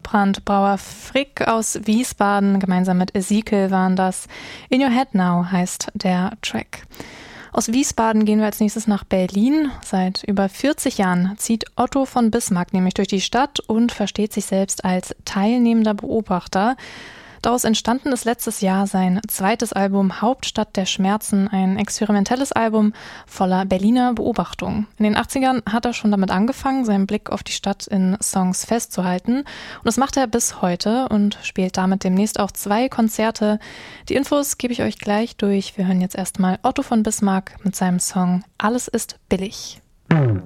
Bergbrand, Brauer Frick aus Wiesbaden, gemeinsam mit Ezekiel waren das. In Your Head Now heißt der Track. Aus Wiesbaden gehen wir als nächstes nach Berlin. Seit über 40 Jahren zieht Otto von Bismarck nämlich durch die Stadt und versteht sich selbst als teilnehmender Beobachter. Daraus entstanden ist letztes Jahr sein zweites Album Hauptstadt der Schmerzen, ein experimentelles Album voller Berliner Beobachtungen. In den 80ern hat er schon damit angefangen, seinen Blick auf die Stadt in Songs festzuhalten. Und das macht er bis heute und spielt damit demnächst auch 2 Konzerte. Die Infos gebe ich euch gleich durch. Wir hören jetzt erstmal Otto von Bismarck mit seinem Song Alles ist billig.